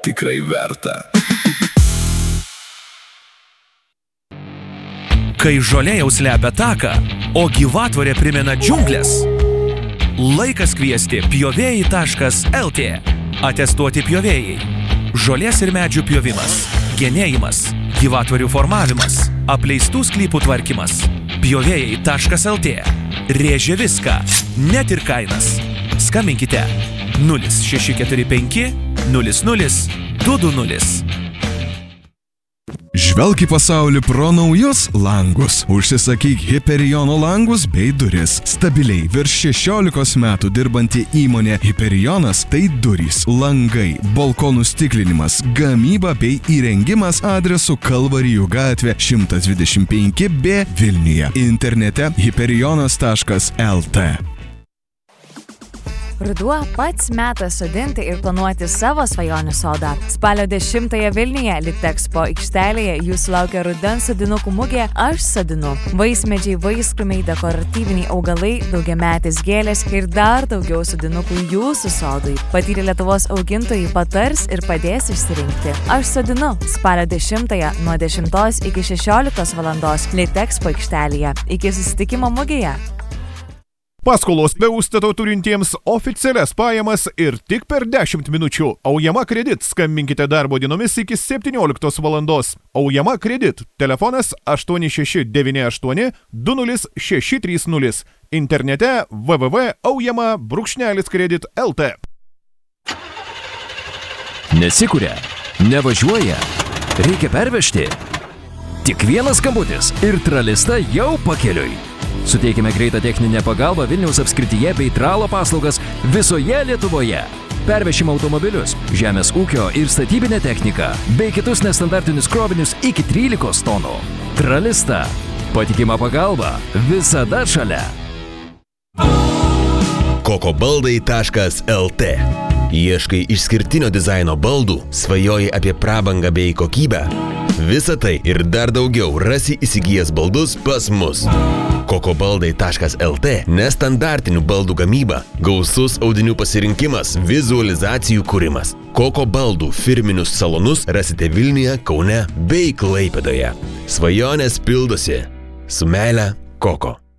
tikrai verta. Kai žolė jau slepia taką, o gyvatvorė primena džiunglės, laikas kviesti pjovėjai.lt. Atestuoti pjovėjai. Žolės ir medžių pjovimas, genėjimas, gyvatvorių formavimas, apleistų sklypų tvarkymas. Pjovėjai.lt. Rėžia viską, net ir kainas. Skambinkite 0645 00 220. Žvelk į pasaulį pro naujus langus. Užsisakyk Hyperiono langus bei duris. Stabiliai virš 16 metų dirbanti įmonė Hyperionas tai durys, langai, balkonų stiklinimas, gamyba bei įrengimas adresu Kalvarijų gatvė 125B Vilniuje. Internete hyperionas.lt. Ruduo pats metas sodinti ir planuoti savo svajonių sodą. Spalio 10-ąją Vilniuje Litexpo aikštelėje jūsų laukia rudens sodinukų mugė Aš sodinu. Vaismedžiai, vaiskrūmiai, dekoratyviniai augalai, daugiametės gėlės ir dar daugiau sodinukų jūsų sodui. Patyrę Lietuvos augintojai patars ir padės išsirinkti. Aš sodinu spalio 10-ąją nuo 10 iki 16 valandos Litexpo aikštelėje. Iki susitikimo mugėje. Paskolos be užstato turintiems oficialias pajamas ir tik per 10 minučių. Aujama kredit. Skambinkite darbo dienomis iki 17 valandos. Aujama kredit. Telefonas 8698 20630. Internete www.aujama-kredit.lt. Nesikuria, nevažiuoja, reikia pervežti. Tik vienas skambutis ir Tralista jau pakeliui. Suteikime greitą techninę pagalbą Vilniaus apskrityje bei tralo paslaugas visoje Lietuvoje. Pervešime automobilius, žemės ūkio ir statybinę techniką, bei kitus nestandartinius krovinius iki 13 tonų. Tralista. Patikima pagalba visada šalia. kokobaldai.lt. Ieškai išskirtinio dizaino baldų, svajoji apie prabangą bei kokybę. Visą tai ir dar daugiau rasi įsigijęs baldus pas mus. kokobaldai.lt. Nestandartinių baldų gamyba, gausus audinių pasirinkimas, vizualizacijų kūrimas. Koko baldų firminius salonus rasite Vilniuje, Kaune bei Klaipėdoje. Svajonės pildosi. Su meile, Koko.